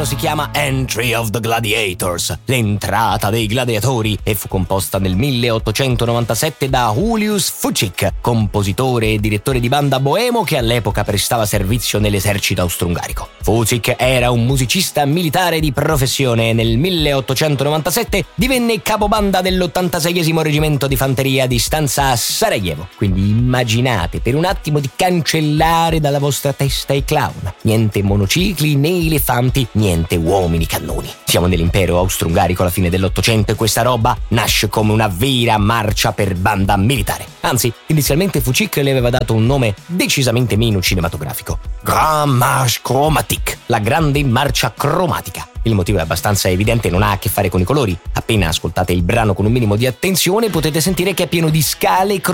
si chiama Entry of the Gladiators, l'entrata dei gladiatori, e fu composta nel 1897 da Julius Fučík, compositore e direttore di banda boemo che all'epoca prestava servizio nell'esercito austro-ungarico. Fučík era un musicista militare di professione e nel 1897 divenne capobanda dell'86esimo reggimento di fanteria di stanza a Sarajevo. Quindi immaginate per un attimo di cancellare dalla vostra testa i clown. Niente monocicli né elefanti, niente uomini cannoni. Siamo nell'impero austro-ungarico alla fine dell'Ottocento e questa roba nasce come una vera marcia per banda militare. Anzi, inizialmente Fučík le aveva dato un nome decisamente meno cinematografico: Grand Marche Chromatique, la grande marcia cromatica. Il motivo è abbastanza evidente, non ha a che fare con i colori. Appena ascoltate il brano con un minimo di attenzione potete sentire che è pieno di scale